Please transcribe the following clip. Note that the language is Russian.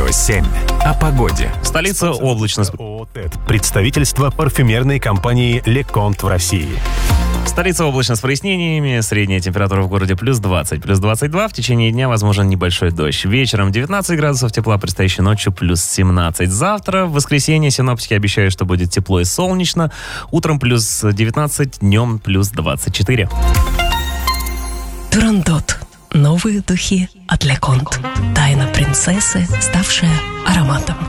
7. О погоде. Столица облачно. Представительство парфюмерной компании «Леконт» в России. Столица облачно с прояснениями. Средняя температура в городе плюс 20, плюс 22. В течение дня возможен небольшой дождь. Вечером 19 градусов тепла, предстоящей ночью плюс 17. Завтра, в воскресенье, синоптики обещают, что будет тепло и солнечно. Утром плюс 19, днем плюс 24. Турандот. Новые духи от Леконт. Тайна принцессы, ставшая ароматом.